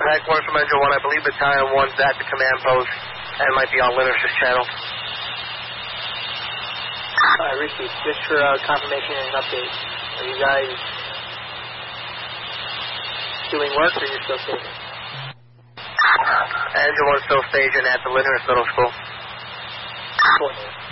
Heck 1 from Engine 1. I believe Battalion 1's at the command post and might be on Linner's channel. Ricky, just for confirmation and update, are you guys doing work or are you still staging? Engine 1 still staging at the Linner's Middle School. Cool.